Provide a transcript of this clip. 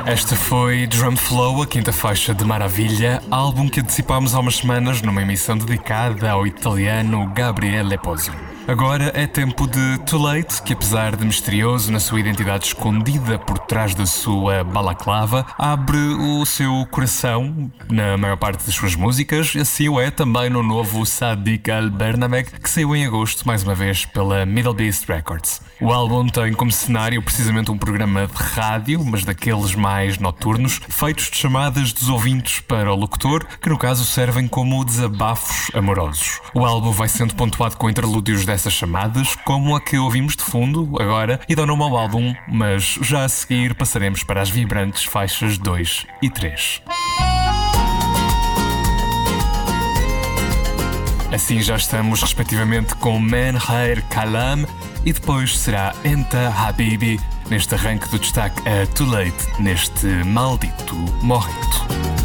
Esta foi Drum Flow, a quinta faixa de Maravilha, álbum que antecipámos há umas semanas numa emissão dedicada ao italiano Gabriele Pozzo. Agora é tempo de Too Late, que apesar de misterioso na sua identidade escondida por trás da sua balaclava, abre o seu coração na maior parte das suas músicas, assim o é também no novo Sadiq Al-Bernabeg, que saiu em agosto mais uma vez pela Middle Beast Records. O álbum tem como cenário precisamente um programa de rádio, mas daqueles mais noturnos, feitos de chamadas dos ouvintes para o locutor, que no caso servem como desabafos amorosos. O álbum vai sendo pontuado com interlúdios dessas chamadas, como a que ouvimos de fundo agora, e dão nome ao álbum, mas já a seguir passaremos para as vibrantes faixas 2 e 3. Assim já estamos respectivamente com Man Hair Kalam e depois será Enta Habibi neste arranque do destaque a Too Late neste maldito Mojito.